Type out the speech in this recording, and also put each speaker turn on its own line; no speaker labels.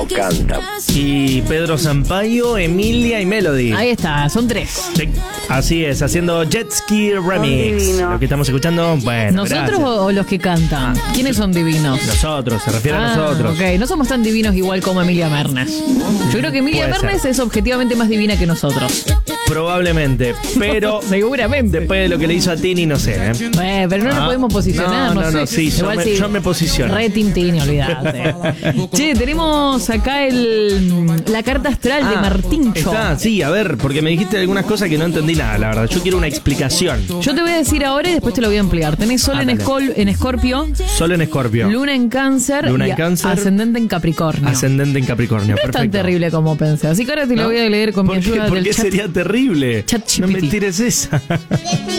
encanta.
Y Pedro Sampaio, Emilia y Melody.
Ahí está, son 3.
Sí, así es, haciendo Jet Ski Remix.
Divino.
Lo que estamos escuchando, bueno,
¿Nosotros
gracias.
o los que cantan? ¿Quiénes son divinos?
Nosotros, se refiere a nosotros.
Ok, no somos tan divinos igual como Emilia Mernes. Yo creo que Emilia
Puede
Mernes
ser.
es objetivamente más divina que nosotros.
Probablemente, pero
Seguramente.
después de lo que le hizo a Tini, no sé, ¿eh?
Pero no nos podemos posicionar.
No, sí,
Igual
yo me posiciono.
Re Tintini, olvídate. Che, tenemos acá la carta astral de Martincho.
Está, sí, a ver, porque me dijiste algunas cosas que no entendí nada, la verdad. Yo quiero una explicación.
Yo te voy a decir ahora y después te lo voy a ampliar. Tenés Sol
Dale.
en Escorpio,
Solo en Escorpio.
Luna en Cáncer
Luna
y
en Cáncer.
Ascendente en Capricornio.
Ascendente en Capricornio.
No es tan
Perfecto.
terrible como pensé. Así que ahora te lo
¿No?
voy a leer con mi
¿Por qué?
ayuda
¿Por
del
qué
chat.
sería terrible?
ChatGPT.
No me tires esa.